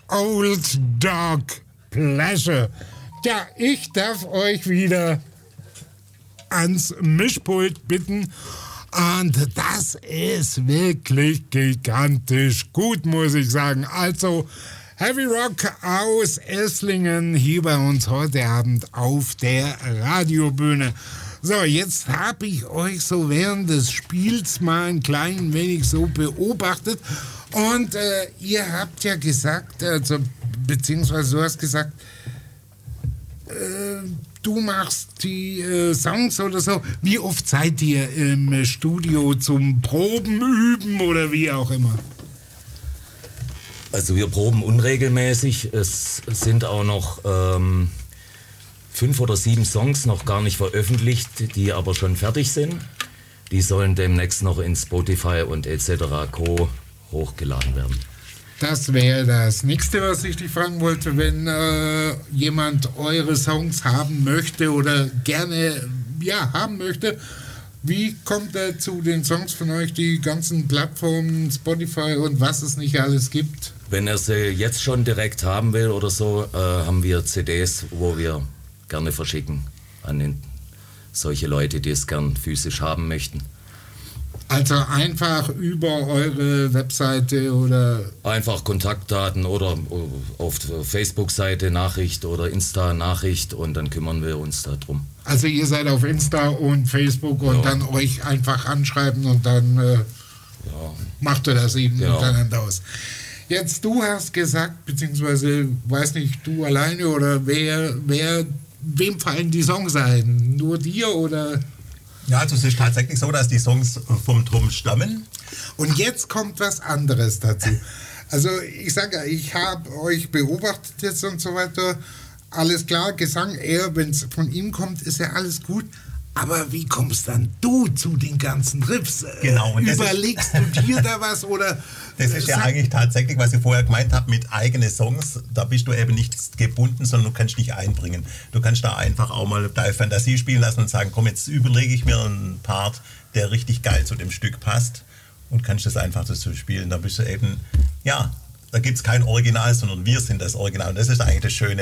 Old Dog Pleasure. Ja, ich darf euch wieder ans Mischpult bitten. Und das ist wirklich gigantisch gut, muss ich sagen. Also, Heavy Rock aus Esslingen hier bei uns heute Abend auf der Radiobühne. So, jetzt habe ich euch so während des Spiels mal ein klein wenig so beobachtet. Und ihr habt ja gesagt, also, beziehungsweise du hast gesagt, du machst die Songs oder so. Wie oft seid ihr im Studio zum Proben üben oder wie auch immer? Also wir proben unregelmäßig. Es sind auch noch 5 oder 7 Songs noch gar nicht veröffentlicht, die aber schon fertig sind. Die sollen demnächst noch in Spotify und etc. Co. hochgeladen werden. Das wäre das Nächste, was ich dich fragen wollte. Wenn jemand eure Songs haben möchte oder gerne haben möchte, wie kommt er zu den Songs von euch, die ganzen Plattformen, Spotify und was es nicht alles gibt? Wenn er sie jetzt schon direkt haben will oder so, haben wir CDs, wo wir gerne verschicken an solche Leute, die es gern physisch haben möchten. Also einfach über eure Webseite oder... Einfach Kontaktdaten oder auf der Facebook-Seite Nachricht oder Insta-Nachricht und dann kümmern wir uns darum. Also ihr seid auf Insta und Facebook und dann euch einfach anschreiben und dann macht ihr das eben untereinander aus. Jetzt, du hast gesagt, beziehungsweise, weiß nicht, du alleine oder wem fallen die Songs ein? Nur dir oder... Ja, also es ist tatsächlich so, dass die Songs vom Tom stammen. Und jetzt kommt was anderes dazu. Also ich sage ja, ich habe euch beobachtet jetzt und so weiter. Alles klar, Gesang, wenn es von ihm kommt, ist ja alles gut. Aber wie kommst dann du zu den ganzen Riffs? Genau. Und überlegst du dir da was oder... Das ist ja eigentlich tatsächlich, was ich vorher gemeint habe, mit eigenen Songs, da bist du eben nicht gebunden, sondern du kannst dich einbringen. Du kannst da einfach auch mal deine Fantasie spielen lassen und sagen, komm, jetzt überlege ich mir einen Part, der richtig geil zu dem Stück passt und kannst das einfach dazu spielen. Da bist du eben, da gibt es kein Original, sondern wir sind das Original. Und das ist eigentlich das Schöne.